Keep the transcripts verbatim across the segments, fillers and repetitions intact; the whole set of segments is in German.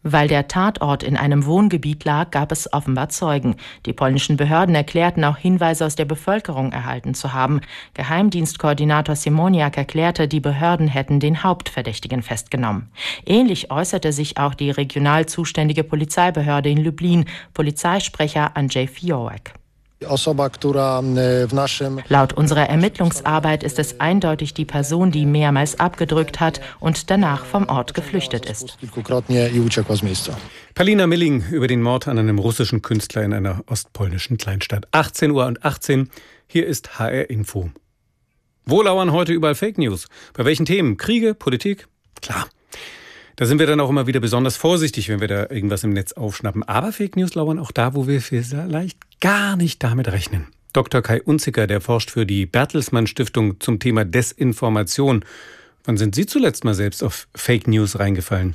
Weil der Tatort in einem Wohngebiet lag, gab es offenbar Zeugen. Die polnischen Behörden erklärten auch Hinweise aus der Bevölkerung erhalten zu haben. Geheimdienstkoordinator Simoniak erklärte, die Behörden hätten den Hauptverdächtigen festgenommen. Ähnlich äußerte sich auch die regional zuständige Polizeibehörde in Lublin, Polizeisprecher Andrzej Fiołek. Laut unserer Ermittlungsarbeit ist es eindeutig die Person, die mehrmals abgedrückt hat und danach vom Ort geflüchtet ist. Palina Milling über den Mord an einem russischen Künstler in einer ostpolnischen Kleinstadt. achtzehn Uhr und achtzehn, hier ist H R Info. Wo lauern heute überall Fake News? Bei welchen Themen? Kriege? Politik? Klar. Da sind wir dann auch immer wieder besonders vorsichtig, wenn wir da irgendwas im Netz aufschnappen. Aber Fake News lauern auch da, wo wir vielleicht gar nicht damit rechnen. Doktor Kai Unziker, der forscht für die Bertelsmann Stiftung zum Thema Desinformation. Wann sind Sie zuletzt mal selbst auf Fake News reingefallen?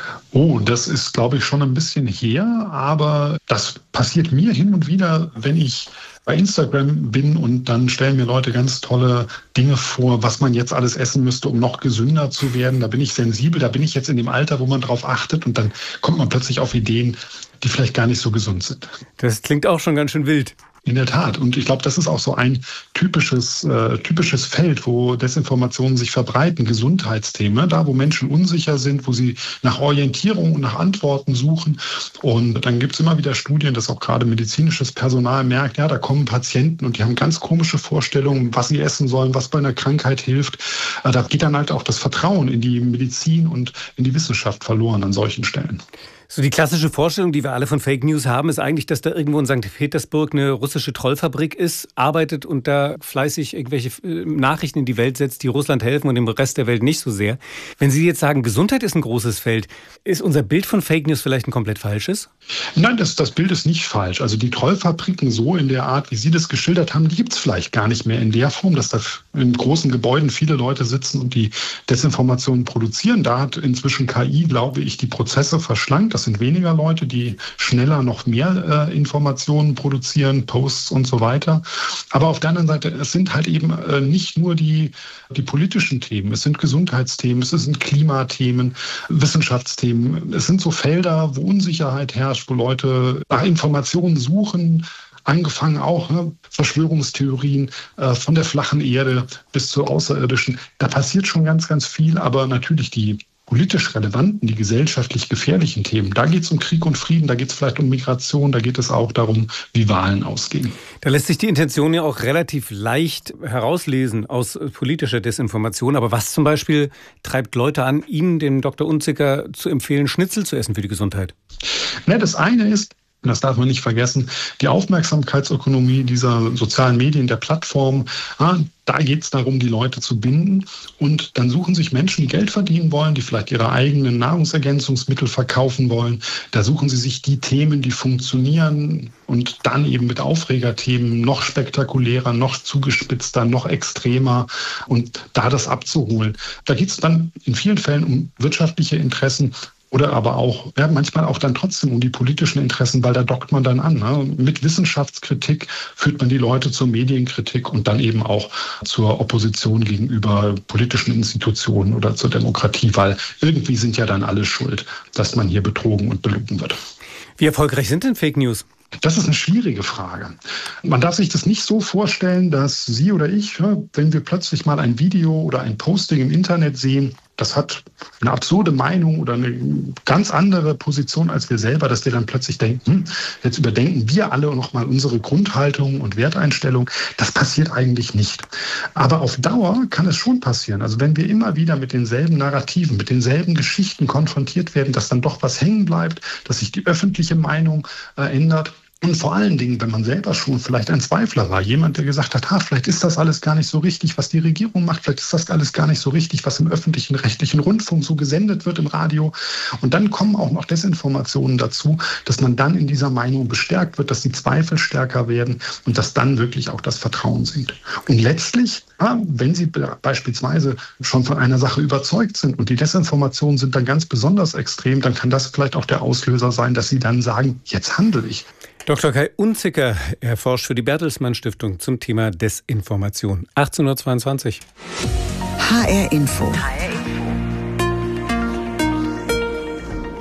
Oh, das ist, glaube ich, schon ein bisschen her, aber das passiert mir hin und wieder, wenn ich bei Instagram bin und dann stellen mir Leute ganz tolle Dinge vor, was man jetzt alles essen müsste, um noch gesünder zu werden. Da bin ich sensibel, da bin ich jetzt in dem Alter, wo man drauf achtet und dann kommt man plötzlich auf Ideen, die vielleicht gar nicht so gesund sind. Das klingt auch schon ganz schön wild. In der Tat. Und ich glaube, das ist auch so ein typisches, äh, typisches Feld, wo Desinformationen sich verbreiten, Gesundheitsthemen, da wo Menschen unsicher sind, wo sie nach Orientierung und nach Antworten suchen. Und dann gibt es immer wieder Studien, dass auch gerade medizinisches Personal merkt, ja, da kommen Patienten und die haben ganz komische Vorstellungen, was sie essen sollen, was bei einer Krankheit hilft. Äh, da geht dann halt auch das Vertrauen in die Medizin und in die Wissenschaft verloren an solchen Stellen. So die klassische Vorstellung, die wir alle von Fake News haben, ist eigentlich, dass da irgendwo in Sankt Petersburg eine russische Trollfabrik ist, arbeitet und da fleißig irgendwelche Nachrichten in die Welt setzt, die Russland helfen und dem Rest der Welt nicht so sehr. Wenn Sie jetzt sagen, Gesundheit ist ein großes Feld, ist unser Bild von Fake News vielleicht ein komplett falsches? Nein, das, das Bild ist nicht falsch. Also die Trollfabriken so in der Art, wie Sie das geschildert haben, die gibt es vielleicht gar nicht mehr in der Form, dass da in großen Gebäuden viele Leute sitzen und die Desinformationen produzieren. Da hat inzwischen K I, glaube ich, die Prozesse verschlankt. Das sind weniger Leute, die schneller noch mehr äh, Informationen produzieren, Posts und so weiter. Aber auf der anderen Seite, es sind halt eben äh, nicht nur die, die politischen Themen, es sind Gesundheitsthemen, es sind Klimathemen, Wissenschaftsthemen. Es sind so Felder, wo Unsicherheit herrscht, wo Leute nach Informationen suchen, angefangen auch ne, Verschwörungstheorien äh, von der flachen Erde bis zur außerirdischen. Da passiert schon ganz, ganz viel, aber natürlich die politisch relevanten, die gesellschaftlich gefährlichen Themen, da geht es um Krieg und Frieden, da geht es vielleicht um Migration, da geht es auch darum, wie Wahlen ausgehen. Da lässt sich die Intention ja auch relativ leicht herauslesen aus politischer Desinformation. Aber was zum Beispiel treibt Leute an, Ihnen, dem Doktor Unziker, zu empfehlen, Schnitzel zu essen für die Gesundheit? Ne, das eine ist, das darf man nicht vergessen, die Aufmerksamkeitsökonomie dieser sozialen Medien, der Plattformen. Ja, da geht es darum, die Leute zu binden. Und dann suchen sich Menschen, die Geld verdienen wollen, die vielleicht ihre eigenen Nahrungsergänzungsmittel verkaufen wollen. Da suchen sie sich die Themen, die funktionieren und dann eben mit Aufregerthemen noch spektakulärer, noch zugespitzter, noch extremer und da das abzuholen. Da geht es dann in vielen Fällen um wirtschaftliche Interessen. Oder aber auch, ja, manchmal auch dann trotzdem um die politischen Interessen, weil da dockt man dann an. Ne? Mit Wissenschaftskritik führt man die Leute zur Medienkritik und dann eben auch zur Opposition gegenüber politischen Institutionen oder zur Demokratie, weil irgendwie sind ja dann alle schuld, dass man hier betrogen und belogen wird. Wie erfolgreich sind denn Fake News? Das ist eine schwierige Frage. Man darf sich das nicht so vorstellen, dass Sie oder ich, wenn wir plötzlich mal ein Video oder ein Posting im Internet sehen, das hat eine absurde Meinung oder eine ganz andere Position als wir selber, dass wir dann plötzlich denken, hm, jetzt überdenken wir alle nochmal unsere Grundhaltung und Werteinstellung. Das passiert eigentlich nicht. Aber auf Dauer kann es schon passieren. Also wenn wir immer wieder mit denselben Narrativen, mit denselben Geschichten konfrontiert werden, dass dann doch was hängen bleibt, dass sich die öffentliche Meinung äh, ändert. Und vor allen Dingen, wenn man selber schon vielleicht ein Zweifler war, jemand, der gesagt hat, ha, vielleicht ist das alles gar nicht so richtig, was die Regierung macht, vielleicht ist das alles gar nicht so richtig, was im öffentlichen rechtlichen Rundfunk so gesendet wird im Radio. Und dann kommen auch noch Desinformationen dazu, dass man dann in dieser Meinung bestärkt wird, dass die Zweifel stärker werden und dass dann wirklich auch das Vertrauen sinkt. Und letztlich, ja, wenn Sie beispielsweise schon von einer Sache überzeugt sind und die Desinformationen sind dann ganz besonders extrem, dann kann das vielleicht auch der Auslöser sein, dass Sie dann sagen, jetzt handle ich. Doktor Kai Unziker, er forscht für die Bertelsmann Stiftung zum Thema Desinformation. achtzehn Uhr zweiundzwanzig. H R Info.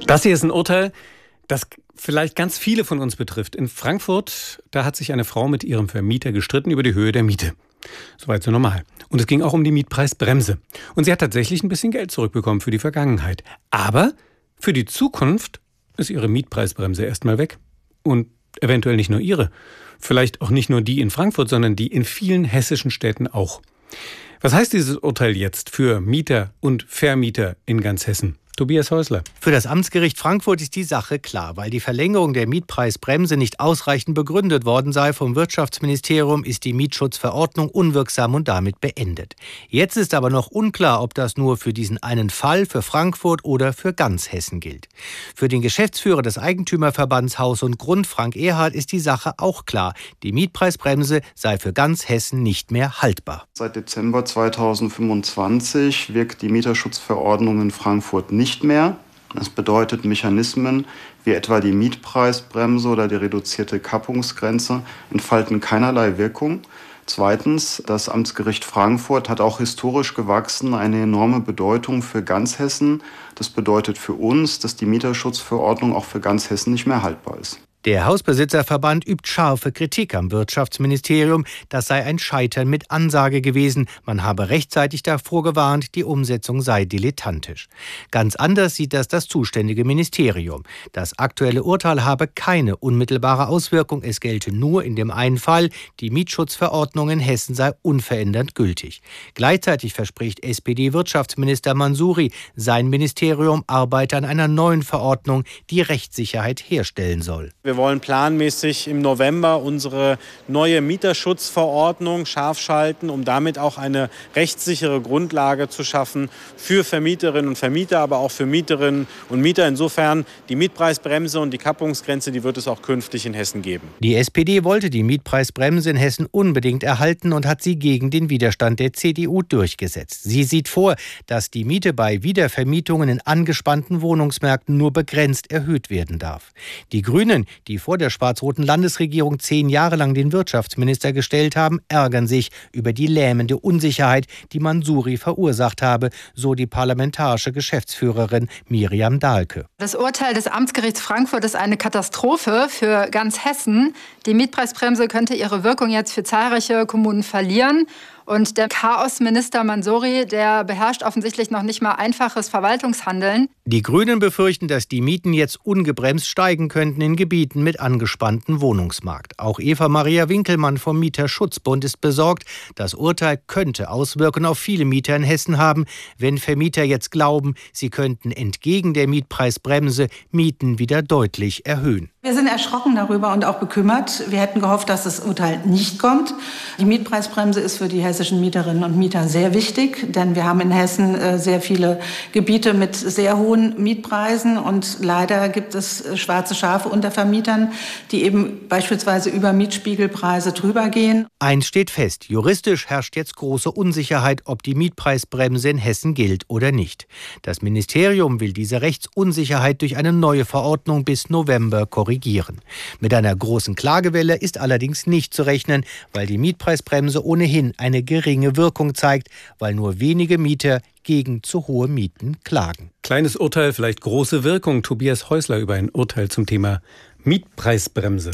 Das hier ist ein Urteil, das vielleicht ganz viele von uns betrifft. In Frankfurt, da hat sich eine Frau mit ihrem Vermieter gestritten über die Höhe der Miete. Soweit so normal. Und es ging auch um die Mietpreisbremse. Und sie hat tatsächlich ein bisschen Geld zurückbekommen für die Vergangenheit. Aber für die Zukunft ist ihre Mietpreisbremse erstmal weg. Und eventuell nicht nur ihre. Vielleicht auch nicht nur die in Frankfurt, sondern die in vielen hessischen Städten auch. Was heißt dieses Urteil jetzt für Mieter und Vermieter in ganz Hessen? Tobias Häusler. Für das Amtsgericht Frankfurt ist die Sache klar. Weil die Verlängerung der Mietpreisbremse nicht ausreichend begründet worden sei vom Wirtschaftsministerium, ist die Mietschutzverordnung unwirksam und damit beendet. Jetzt ist aber noch unklar, ob das nur für diesen einen Fall, für Frankfurt oder für ganz Hessen gilt. Für den Geschäftsführer des Eigentümerverbands Haus und Grund, Frank Erhardt, ist die Sache auch klar. Die Mietpreisbremse sei für ganz Hessen nicht mehr haltbar. Seit Dezember zweitausendfünfundzwanzig wirkt die Mieterschutzverordnung in Frankfurt nicht Nicht mehr. Das bedeutet, Mechanismen wie etwa die Mietpreisbremse oder die reduzierte Kappungsgrenze entfalten keinerlei Wirkung. Zweitens, das Amtsgericht Frankfurt hat auch historisch gewachsen eine enorme Bedeutung für ganz Hessen. Das bedeutet für uns, dass die Mieterschutzverordnung auch für ganz Hessen nicht mehr haltbar ist. Der Hausbesitzerverband übt scharfe Kritik am Wirtschaftsministerium. Das sei ein Scheitern mit Ansage gewesen. Man habe rechtzeitig davor gewarnt, die Umsetzung sei dilettantisch. Ganz anders sieht das das zuständige Ministerium. Das aktuelle Urteil habe keine unmittelbare Auswirkung. Es gelte nur in dem einen Fall, die Mietschutzverordnung in Hessen sei unverändert gültig. Gleichzeitig verspricht S P D-Wirtschaftsminister Mansouri, sein Ministerium arbeite an einer neuen Verordnung, die Rechtssicherheit herstellen soll. Wir wollen planmäßig im November unsere neue Mieterschutzverordnung scharf schalten, um damit auch eine rechtssichere Grundlage zu schaffen für Vermieterinnen und Vermieter, aber auch für Mieterinnen und Mieter. Insofern die Mietpreisbremse und die Kappungsgrenze, die wird es auch künftig in Hessen geben. Die S P D wollte die Mietpreisbremse in Hessen unbedingt erhalten und hat sie gegen den Widerstand der C D U durchgesetzt. Sie sieht vor, dass die Miete bei Wiedervermietungen in angespannten Wohnungsmärkten nur begrenzt erhöht werden darf. Die Grünen, die vor der schwarz-roten Landesregierung zehn Jahre lang den Wirtschaftsminister gestellt haben, ärgern sich über die lähmende Unsicherheit, die Mansouri verursacht habe, so die parlamentarische Geschäftsführerin Miriam Dahlke. Das Urteil des Amtsgerichts Frankfurt ist eine Katastrophe für ganz Hessen. Die Mietpreisbremse könnte ihre Wirkung jetzt für zahlreiche Kommunen verlieren. Und der Chaosminister Mansouri, der beherrscht offensichtlich noch nicht mal einfaches Verwaltungshandeln. Die Grünen befürchten, dass die Mieten jetzt ungebremst steigen könnten in Gebieten mit angespanntem Wohnungsmarkt. Auch Eva Maria Winkelmann vom Mieterschutzbund ist besorgt. Das Urteil könnte Auswirkungen auf viele Mieter in Hessen haben, wenn Vermieter jetzt glauben, sie könnten entgegen der Mietpreisbremse Mieten wieder deutlich erhöhen. Wir sind erschrocken darüber und auch bekümmert. Wir hätten gehofft, dass das Urteil nicht kommt. Die Mietpreisbremse ist für die hessischen Mieterinnen und Mieter sehr wichtig, denn wir haben in Hessen sehr viele Gebiete mit sehr hohen Mietpreisen und leider gibt es schwarze Schafe unter Vermietern, die eben beispielsweise über Mietspiegelpreise drüber gehen. Eins steht fest, juristisch herrscht jetzt große Unsicherheit, ob die Mietpreisbremse in Hessen gilt oder nicht. Das Ministerium will diese Rechtsunsicherheit durch eine neue Verordnung bis November korrigieren. Mit einer großen Klagewelle ist allerdings nicht zu rechnen, weil die Mietpreisbremse ohnehin eine geringe Wirkung zeigt, weil nur wenige Mieter gegen zu hohe Mieten klagen. Kleines Urteil, vielleicht große Wirkung. Tobias Häusler über ein Urteil zum Thema Mietpreisbremse.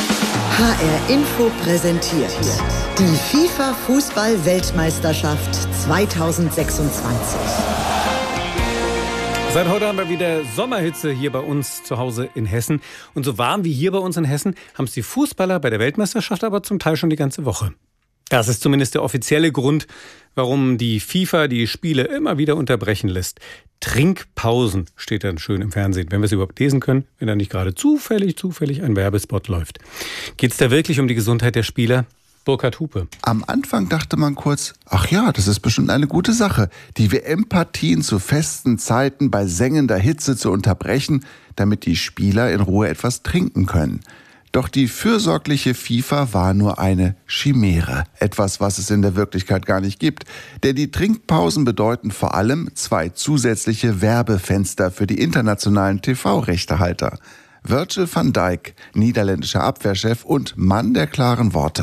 H R Info präsentiert die FIFA-Fußball-Weltmeisterschaft zweitausendsechsundzwanzig. Seit heute haben wir wieder Sommerhitze hier bei uns zu Hause in Hessen. Und so warm wie hier bei uns in Hessen haben es die Fußballer bei der Weltmeisterschaft aber zum Teil schon die ganze Woche. Das ist zumindest der offizielle Grund, warum die FIFA die Spiele immer wieder unterbrechen lässt. Trinkpausen steht dann schön im Fernsehen, wenn wir es überhaupt lesen können, wenn da nicht gerade zufällig, zufällig ein Werbespot läuft. Geht es da wirklich um die Gesundheit der Spieler? Burkhard Hupe. Am Anfang dachte man kurz, ach ja, das ist bestimmt eine gute Sache, die W M-Partien zu festen Zeiten bei sengender Hitze zu unterbrechen, damit die Spieler in Ruhe etwas trinken können. Doch die fürsorgliche FIFA war nur eine Chimäre, etwas, was es in der Wirklichkeit gar nicht gibt. Denn die Trinkpausen bedeuten vor allem zwei zusätzliche Werbefenster für die internationalen T V-Rechtehalter. Virgil van Dijk, niederländischer Abwehrchef und Mann der klaren Worte.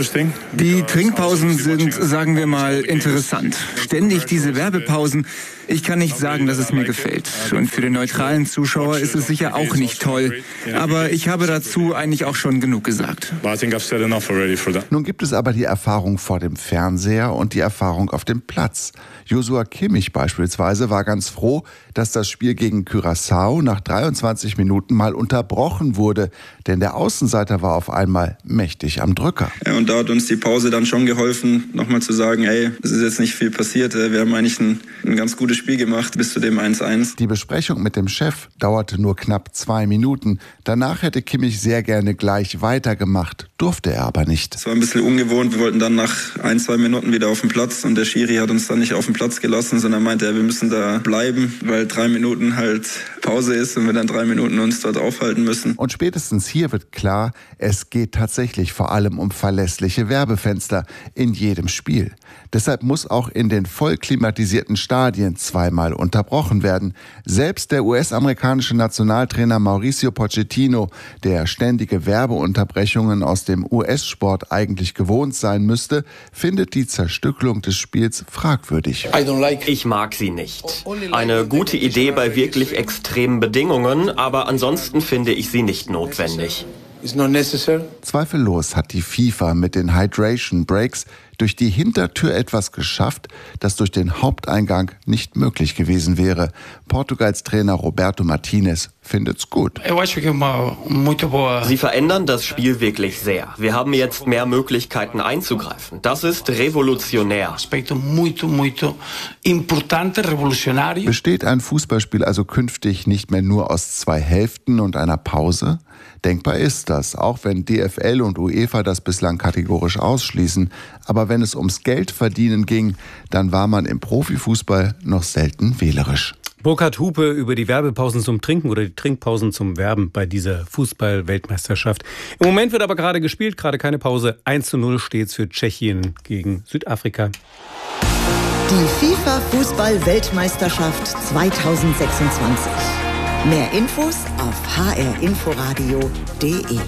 Die Trinkpausen sind, sagen wir mal, interessant. Ständig diese Werbepausen. Ich kann nicht sagen, dass es mir gefällt. Und für den neutralen Zuschauer ist es sicher auch nicht toll. Aber ich habe dazu eigentlich auch schon genug gesagt. Nun gibt es aber die Erfahrung vor dem Fernseher und die Erfahrung auf dem Platz. Joshua Kimmich beispielsweise war ganz froh, dass das Spiel gegen Curaçao nach dreiundzwanzig Minuten mal unterbrochen wurde. Denn der Außenseiter war auf einmal mächtig am Drücker. Ja, und da hat uns die Pause dann schon geholfen, nochmal zu sagen, hey, es ist jetzt nicht viel passiert. Wir haben eigentlich ein, ein ganz gutes Spiel gemacht bis zu dem eins eins. Die Besprechung mit dem Chef dauerte nur knapp zwei Minuten. Danach hätte Kimmich sehr gerne gleich weitergemacht, durfte er aber nicht. Es war ein bisschen ungewohnt. Wir wollten dann nach ein, zwei Minuten wieder auf den Platz und der Schiri hat uns dann nicht auf den Platz gelassen, sondern meinte, ja, wir müssen da bleiben, weil drei Minuten halt Pause ist und wir dann drei Minuten uns dort aufhalten müssen. Und spätestens hier wird klar, es geht tatsächlich vor allem um verlässliche Werbefenster in jedem Spiel. Deshalb muss auch in den voll klimatisierten Stadien zweimal unterbrochen werden. Selbst der U S-amerikanische Nationaltrainer Mauricio Pochettino, der ständige Werbeunterbrechungen aus dem U S-Sport eigentlich gewohnt sein müsste, findet die Zerstückelung des Spiels fragwürdig. Ich mag sie nicht. Eine gute Idee bei wirklich extremen Bedingungen, aber ansonsten finde ich sie nicht notwendig. Zweifellos hat die FIFA mit den Hydration Breaks durch die Hintertür etwas geschafft, das durch den Haupteingang nicht möglich gewesen wäre. Portugals Trainer Roberto Martinez findet's gut. Sie verändern das Spiel wirklich sehr. Wir haben jetzt mehr Möglichkeiten einzugreifen. Das ist revolutionär. Besteht ein Fußballspiel also künftig nicht mehr nur aus zwei Hälften und einer Pause? Denkbar ist das, auch wenn D F L und UEFA das bislang kategorisch ausschließen. Aber wenn es ums Geldverdienen ging, dann war man im Profifußball noch selten wählerisch. Burkhard Hupe über die Werbepausen zum Trinken oder die Trinkpausen zum Werben bei dieser Fußball-Weltmeisterschaft. Im Moment wird aber gerade gespielt, gerade keine Pause. eins zu null steht's für Tschechien gegen Südafrika. Die FIFA-Fußball-Weltmeisterschaft zweitausendsechsundzwanzig. Mehr Infos auf h r inforadio punkt d e.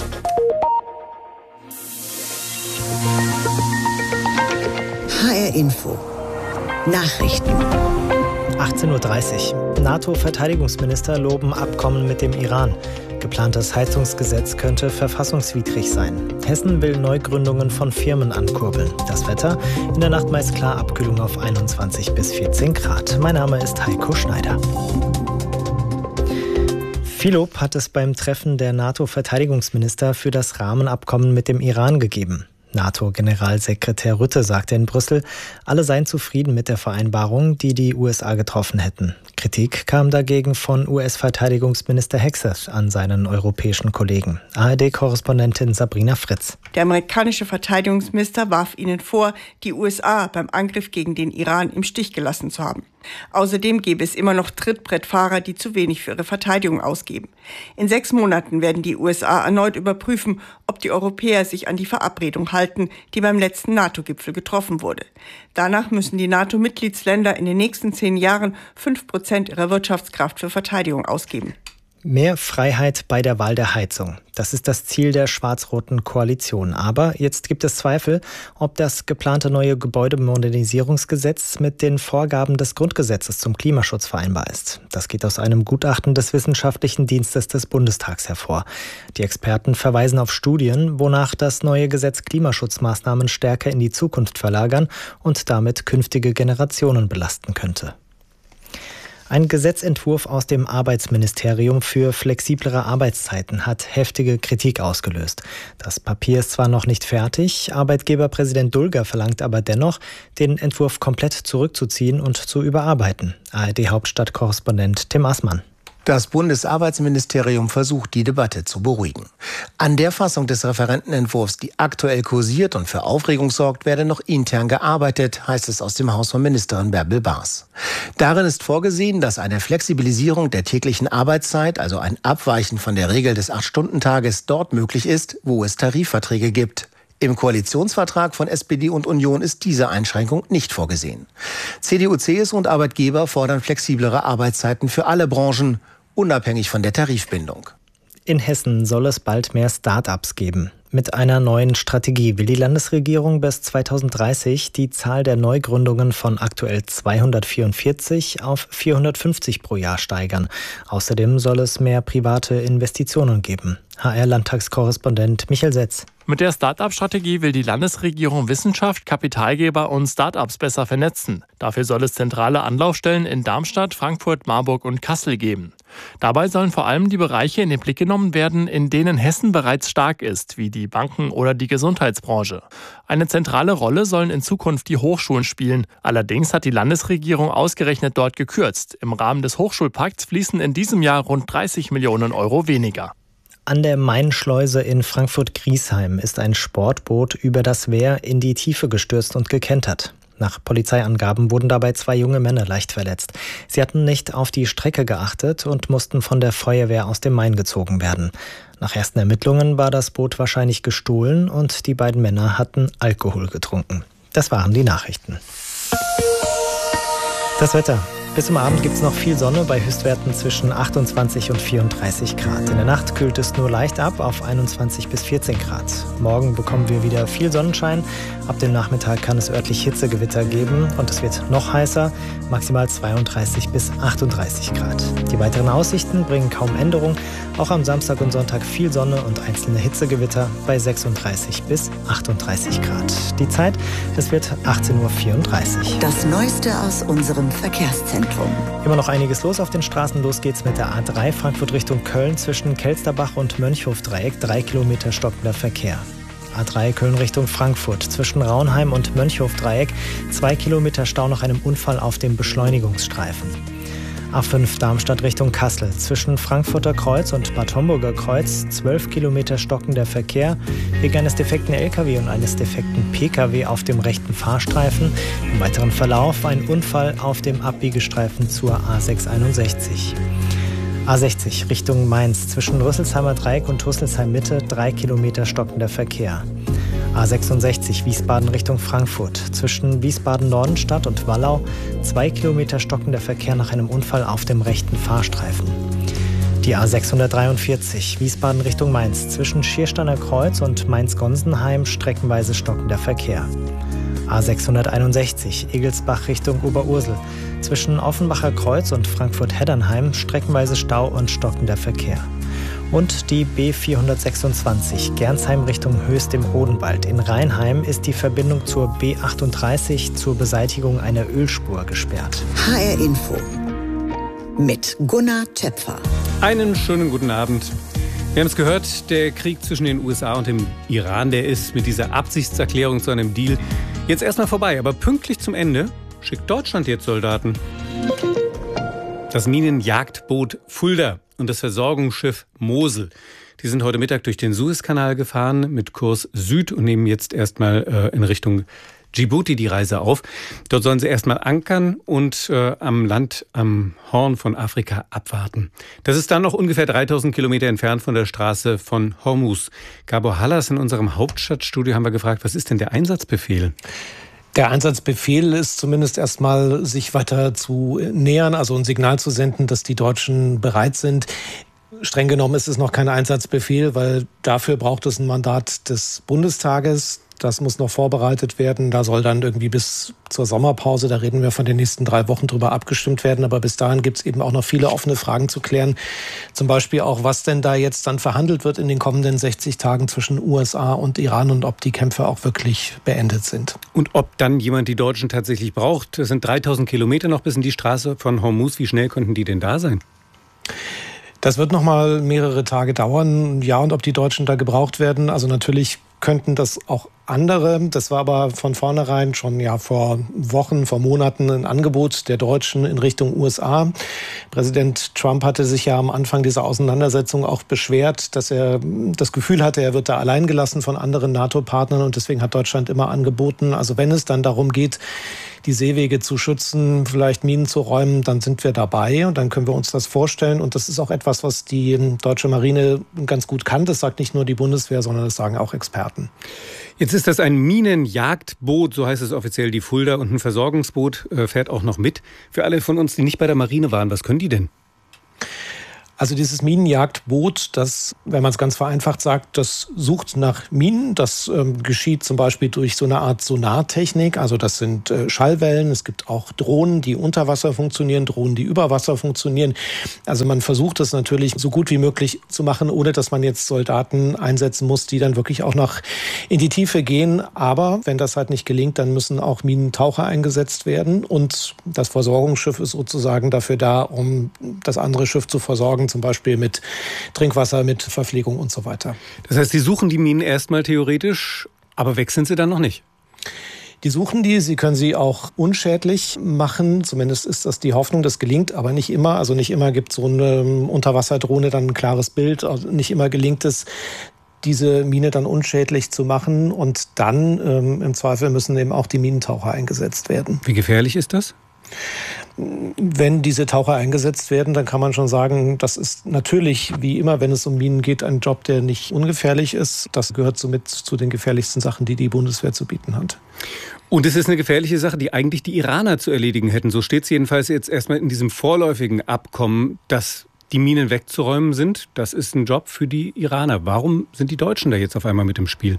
H R Info. Nachrichten. achtzehn Uhr dreißig. NATO-Verteidigungsminister loben Abkommen mit dem Iran. Geplantes Heizungsgesetz könnte verfassungswidrig sein. Hessen will Neugründungen von Firmen ankurbeln. Das Wetter? In der Nacht meist klar, Abkühlung auf einundzwanzig bis vierzehn Grad. Mein Name ist Heiko Schneider. Philipp hat es beim Treffen der NATO-Verteidigungsminister für das Rahmenabkommen mit dem Iran gegeben. NATO-Generalsekretär Rutte sagte in Brüssel, alle seien zufrieden mit der Vereinbarung, die die U S A getroffen hätten. Kritik kam dagegen von U S-Verteidigungsminister Hegseth an seinen europäischen Kollegen. A R D-Korrespondentin Sabrina Fritz. Der amerikanische Verteidigungsminister warf ihnen vor, die U S A beim Angriff gegen den Iran im Stich gelassen zu haben. Außerdem gäbe es immer noch Trittbrettfahrer, die zu wenig für ihre Verteidigung ausgeben. In sechs Monaten werden die U S A erneut überprüfen, ob die Europäer sich an die Verabredung halten, die beim letzten NATO-Gipfel getroffen wurde. Danach müssen die NATO-Mitgliedsländer in den nächsten zehn Jahren fünf Prozent ihrer Wirtschaftskraft für Verteidigung ausgeben. Mehr Freiheit bei der Wahl der Heizung. Das ist das Ziel der schwarz-roten Koalition. Aber jetzt gibt es Zweifel, ob das geplante neue Gebäudemodernisierungsgesetz mit den Vorgaben des Grundgesetzes zum Klimaschutz vereinbar ist. Das geht aus einem Gutachten des Wissenschaftlichen Dienstes des Bundestags hervor. Die Experten verweisen auf Studien, wonach das neue Gesetz Klimaschutzmaßnahmen stärker in die Zukunft verlagern und damit künftige Generationen belasten könnte. Ein Gesetzentwurf aus dem Arbeitsministerium für flexiblere Arbeitszeiten hat heftige Kritik ausgelöst. Das Papier ist zwar noch nicht fertig, Arbeitgeberpräsident Dulger verlangt aber dennoch, den Entwurf komplett zurückzuziehen und zu überarbeiten. A R D-Hauptstadtkorrespondent Tim Assmann. Das Bundesarbeitsministerium versucht, die Debatte zu beruhigen. An der Fassung des Referentenentwurfs, die aktuell kursiert und für Aufregung sorgt, werde noch intern gearbeitet, heißt es aus dem Haus von Ministerin Bärbel Baas. Darin ist vorgesehen, dass eine Flexibilisierung der täglichen Arbeitszeit, also ein Abweichen von der Regel des acht-Stunden-Tages, dort möglich ist, wo es Tarifverträge gibt. Im Koalitionsvertrag von S P D und Union ist diese Einschränkung nicht vorgesehen. C D U, C S U und Arbeitgeber fordern flexiblere Arbeitszeiten für alle Branchen, unabhängig von der Tarifbindung. In Hessen soll es bald mehr Start-ups geben. Mit einer neuen Strategie will die Landesregierung bis zweitausenddreißig die Zahl der Neugründungen von aktuell zweihundertvierundvierzig auf vierhundertfünfzig pro Jahr steigern. Außerdem soll es mehr private Investitionen geben. H R-Landtagskorrespondent Michael Setz. Mit der Start-up-Strategie will die Landesregierung Wissenschaft, Kapitalgeber und Start-ups besser vernetzen. Dafür soll es zentrale Anlaufstellen in Darmstadt, Frankfurt, Marburg und Kassel geben. Dabei sollen vor allem die Bereiche in den Blick genommen werden, in denen Hessen bereits stark ist, wie die Banken- oder die Gesundheitsbranche. Eine zentrale Rolle sollen in Zukunft die Hochschulen spielen. Allerdings hat die Landesregierung ausgerechnet dort gekürzt. Im Rahmen des Hochschulpakts fließen in diesem Jahr rund dreißig Millionen Euro weniger. An der Mainschleuse in Frankfurt-Griesheim ist ein Sportboot über das Wehr in die Tiefe gestürzt und gekentert. Nach Polizeiangaben wurden dabei zwei junge Männer leicht verletzt. Sie hatten nicht auf die Strecke geachtet und mussten von der Feuerwehr aus dem Main gezogen werden. Nach ersten Ermittlungen war das Boot wahrscheinlich gestohlen und die beiden Männer hatten Alkohol getrunken. Das waren die Nachrichten. Das Wetter. Bis zum Abend gibt es noch viel Sonne bei Höchstwerten zwischen achtundzwanzig und vierunddreißig Grad. In der Nacht kühlt es nur leicht ab auf einundzwanzig bis vierzehn Grad. Morgen bekommen wir wieder viel Sonnenschein. Ab dem Nachmittag kann es örtlich Hitzegewitter geben und es wird noch heißer, maximal zweiunddreißig bis achtunddreißig Grad. Die weiteren Aussichten bringen kaum Änderung. Auch am Samstag und Sonntag viel Sonne und einzelne Hitzegewitter bei sechsunddreißig bis achtunddreißig Grad. Die Zeit, es wird achtzehn Uhr vierunddreißig. Das Neueste aus unserem Verkehrszentrum. Immer noch einiges los auf den Straßen. Los geht's mit der A drei Frankfurt Richtung Köln zwischen Kelsterbach und Mönchhofdreieck. Drei Kilometer stockender Verkehr. A drei Köln Richtung Frankfurt zwischen Raunheim und Mönchhofdreieck. Zwei Kilometer Stau nach einem Unfall auf dem Beschleunigungsstreifen. A fünf Darmstadt Richtung Kassel zwischen Frankfurter Kreuz und Bad Homburger Kreuz. Zwölf Kilometer stockender Verkehr wegen eines defekten L K W und eines defekten P K W auf dem rechten Fahrstreifen. Im weiteren Verlauf ein Unfall auf dem Abbiegestreifen zur A sechshunderteinundsechzig. A sechzig Richtung Mainz zwischen Rüsselsheimer Dreieck und Rüsselsheim Mitte. Drei Kilometer stockender Verkehr. A sechsundsechzig Wiesbaden Richtung Frankfurt zwischen Wiesbaden-Nordenstadt und Wallau. Zwei Kilometer stockender Verkehr nach einem Unfall auf dem rechten Fahrstreifen. Die A sechshundertdreiundvierzig Wiesbaden Richtung Mainz zwischen Schiersteiner Kreuz und Mainz-Gonsenheim streckenweise stockender Verkehr. A sechshunderteinundsechzig Egelsbach Richtung Oberursel zwischen Offenbacher Kreuz und Frankfurt-Heddernheim streckenweise Stau und stockender Verkehr. Und die B vierhundertsechsundzwanzig Gernsheim Richtung Höchst im Odenwald. In Rheinheim ist die Verbindung zur B achtunddreißig zur Beseitigung einer Ölspur gesperrt. H R Info mit Gunnar Töpfer. Einen schönen guten Abend. Wir haben es gehört, der Krieg zwischen den U S A und dem Iran, der ist mit dieser Absichtserklärung zu einem Deal jetzt erstmal vorbei. Aber pünktlich zum Ende schickt Deutschland jetzt Soldaten. Das Minenjagdboot Fulda und das Versorgungsschiff Mosel. Die sind heute Mittag durch den Suezkanal gefahren mit Kurs Süd und nehmen jetzt erstmal äh, in Richtung Djibouti die Reise auf. Dort sollen sie erstmal ankern und äh, am Land am Horn von Afrika abwarten. Das ist dann noch ungefähr dreitausend Kilometer entfernt von der Straße von Hormuz. Gabor Hallas in unserem Hauptstadtstudio haben wir gefragt, was ist denn der Einsatzbefehl? Der Einsatzbefehl ist zumindest erstmal, sich weiter zu nähern, also ein Signal zu senden, dass die Deutschen bereit sind. Streng genommen ist es noch kein Einsatzbefehl, weil dafür braucht es ein Mandat des Bundestages. Das muss noch vorbereitet werden. Da soll dann irgendwie bis zur Sommerpause, da reden wir von den nächsten drei Wochen drüber, abgestimmt werden. Aber bis dahin gibt es eben auch noch viele offene Fragen zu klären. Zum Beispiel auch, was denn da jetzt dann verhandelt wird in den kommenden sechzig Tagen zwischen U S A und Iran und ob die Kämpfe auch wirklich beendet sind. Und ob dann jemand die Deutschen tatsächlich braucht. Es sind dreitausend Kilometer noch bis in die Straße von Hormuz. Wie schnell könnten die denn da sein? Das wird noch mal mehrere Tage dauern. Ja, und ob die Deutschen da gebraucht werden, also natürlich könnten das auch andere. Das war aber von vornherein schon ja vor Wochen, vor Monaten ein Angebot der Deutschen in Richtung U S A. Präsident Trump hatte sich ja am Anfang dieser Auseinandersetzung auch beschwert, dass er das Gefühl hatte, er wird da allein gelassen von anderen NATO-Partnern und deswegen hat Deutschland immer angeboten, also wenn es dann darum geht, die Seewege zu schützen, vielleicht Minen zu räumen, dann sind wir dabei und dann können wir uns das vorstellen. Und das ist auch etwas, was die deutsche Marine ganz gut kann. Das sagt nicht nur die Bundeswehr, sondern das sagen auch Experten. Jetzt ist das ein Minenjagdboot, so heißt es offiziell, die Fulda. Und ein Versorgungsboot äh, fährt auch noch mit. Für alle von uns, die nicht bei der Marine waren, was können die denn? Also dieses Minenjagdboot, das, wenn man es ganz vereinfacht sagt, das sucht nach Minen. Das ähm, geschieht zum Beispiel durch so eine Art Sonartechnik. Also das sind äh, Schallwellen. Es gibt auch Drohnen, die unter Wasser funktionieren, Drohnen, die über Wasser funktionieren. Also man versucht es natürlich so gut wie möglich zu machen, ohne dass man jetzt Soldaten einsetzen muss, die dann wirklich auch noch in die Tiefe gehen. Aber wenn das halt nicht gelingt, dann müssen auch Minentaucher eingesetzt werden. Und das Versorgungsschiff ist sozusagen dafür da, um das andere Schiff zu versorgen, zum Beispiel mit Trinkwasser, mit Verpflegung und so weiter. Das heißt, Sie suchen die Minen erstmal theoretisch, aber weg sind sie dann noch nicht? Die suchen die, sie können sie auch unschädlich machen. Zumindest ist das die Hoffnung, das gelingt, aber nicht immer. Also nicht immer gibt so eine Unterwasserdrohne dann ein klares Bild. Also nicht immer gelingt es, diese Mine dann unschädlich zu machen. Und dann ähm, im Zweifel müssen eben auch die Minentaucher eingesetzt werden. Wie gefährlich ist das? Wenn diese Taucher eingesetzt werden, dann kann man schon sagen, das ist natürlich, wie immer, wenn es um Minen geht, ein Job, der nicht ungefährlich ist. Das gehört somit zu den gefährlichsten Sachen, die die Bundeswehr zu bieten hat. Und es ist eine gefährliche Sache, die eigentlich die Iraner zu erledigen hätten. So steht es jedenfalls jetzt erstmal in diesem vorläufigen Abkommen, dass die Minen wegzuräumen sind. Das ist ein Job für die Iraner. Warum sind die Deutschen da jetzt auf einmal mit im Spiel?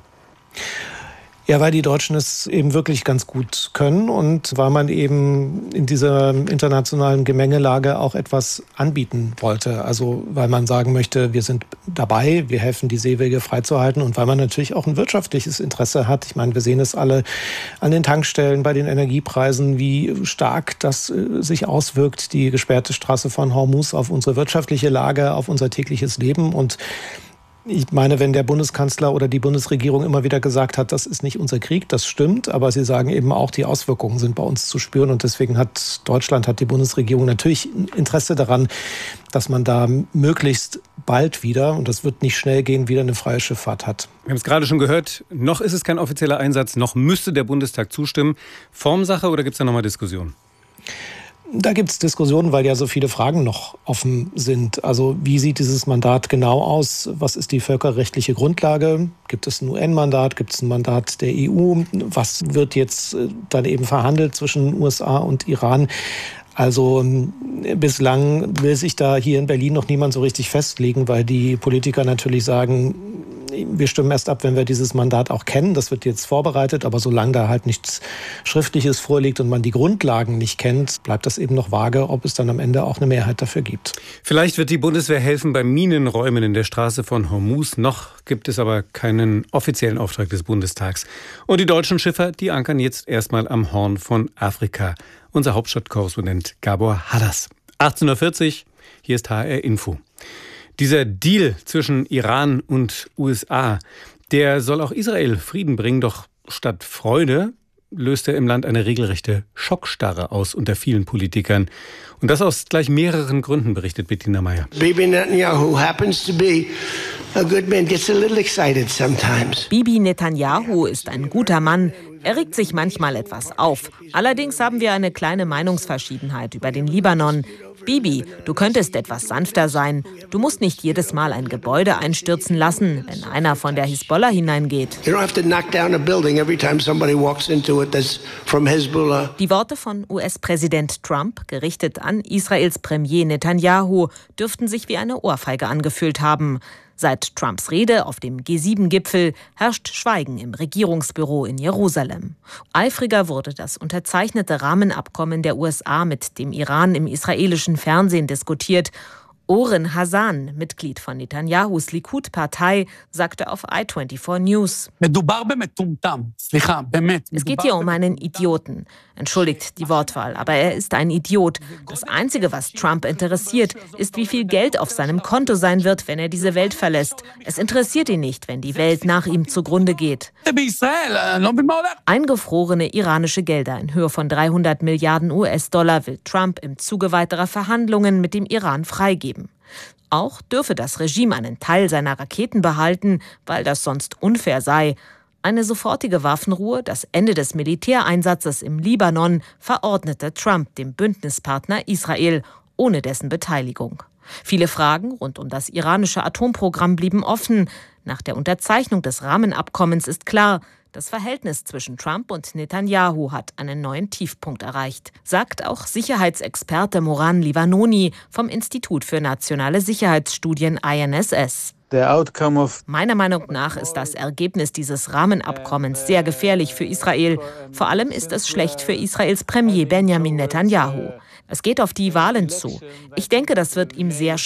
Ja, weil die Deutschen es eben wirklich ganz gut können und weil man eben in dieser internationalen Gemengelage auch etwas anbieten wollte. Also weil man sagen möchte, wir sind dabei, wir helfen, die Seewege freizuhalten und weil man natürlich auch ein wirtschaftliches Interesse hat. Ich meine, wir sehen es alle an den Tankstellen, bei den Energiepreisen, wie stark das sich auswirkt, die gesperrte Straße von Hormuz auf unsere wirtschaftliche Lage, auf unser tägliches Leben. Und ich meine, wenn der Bundeskanzler oder die Bundesregierung immer wieder gesagt hat, das ist nicht unser Krieg, das stimmt, aber sie sagen eben auch, die Auswirkungen sind bei uns zu spüren und deswegen hat Deutschland, hat die Bundesregierung natürlich Interesse daran, dass man da möglichst bald wieder, und das wird nicht schnell gehen, wieder eine freie Schifffahrt hat. Wir haben es gerade schon gehört, noch ist es kein offizieller Einsatz, noch müsste der Bundestag zustimmen. Formsache oder gibt es da nochmal Diskussionen? Da gibt es Diskussionen, weil ja so viele Fragen noch offen sind. Also wie sieht dieses Mandat genau aus? Was ist die völkerrechtliche Grundlage? Gibt es ein U N-Mandat? Gibt es ein Mandat der E U? Was wird jetzt dann eben verhandelt zwischen U S A und Iran? Also bislang will sich da hier in Berlin noch niemand so richtig festlegen, weil die Politiker natürlich sagen, wir stimmen erst ab, wenn wir dieses Mandat auch kennen. Das wird jetzt vorbereitet, aber solange da halt nichts Schriftliches vorliegt und man die Grundlagen nicht kennt, bleibt das eben noch vage, ob es dann am Ende auch eine Mehrheit dafür gibt. Vielleicht wird die Bundeswehr helfen beim Minenräumen in der Straße von Hormuz. Noch gibt es aber keinen offiziellen Auftrag des Bundestags. Und die deutschen Schiffer, die ankern jetzt erstmal am Horn von Afrika. Unser Hauptstadtkorrespondent Gabor Hadas. achtzehn Uhr vierzig, hier ist H R Info. Dieser Deal zwischen Iran und U S A, der soll auch Israel Frieden bringen, doch statt Freude löst er im Land eine regelrechte Schockstarre aus unter vielen Politikern. Und das aus gleich mehreren Gründen, berichtet Bettina Meyer. Bibi Netanyahu happens to be a good man, gets a little excited sometimes. Bibi Netanyahu ist ein guter Mann. Er regt sich manchmal etwas auf. Allerdings haben wir eine kleine Meinungsverschiedenheit über den Libanon. Bibi, du könntest etwas sanfter sein. Du musst nicht jedes Mal ein Gebäude einstürzen lassen, wenn einer von der Hisbollah hineingeht. Die Worte von U S-Präsident Trump, gerichtet an Israels Premier Netanyahu, dürften sich wie eine Ohrfeige angefühlt haben. Seit Trumps Rede auf dem G sieben Gipfel herrscht Schweigen im Regierungsbüro in Jerusalem. Eifriger wurde das unterzeichnete Rahmenabkommen der U S A mit dem Iran im israelischen Fernsehen diskutiert. Oren Hassan, Mitglied von Netanyahus Likud-Partei, sagte auf I vierundzwanzig News. Es geht hier um einen Idioten. Entschuldigt die Wortwahl, aber er ist ein Idiot. Das Einzige, was Trump interessiert, ist, wie viel Geld auf seinem Konto sein wird, wenn er diese Welt verlässt. Es interessiert ihn nicht, wenn die Welt nach ihm zugrunde geht. Eingefrorene iranische Gelder in Höhe von dreihundert Milliarden U S-Dollar will Trump im Zuge weiterer Verhandlungen mit dem Iran freigeben. Auch dürfe das Regime einen Teil seiner Raketen behalten, weil das sonst unfair sei. Eine sofortige Waffenruhe, das Ende des Militäreinsatzes im Libanon, verordnete Trump dem Bündnispartner Israel, ohne dessen Beteiligung. Viele Fragen rund um das iranische Atomprogramm blieben offen. Nach der Unterzeichnung des Rahmenabkommens ist klar, das Verhältnis zwischen Trump und Netanyahu hat einen neuen Tiefpunkt erreicht, sagt auch Sicherheitsexperte Moran Livanoni vom Institut für nationale Sicherheitsstudien I N S S. Meiner Meinung nach ist das Ergebnis dieses Rahmenabkommens sehr gefährlich für Israel. Vor allem ist es schlecht für Israels Premier Benjamin Netanyahu. Es geht auf die Wahlen zu. Ich denke, das wird ihm sehr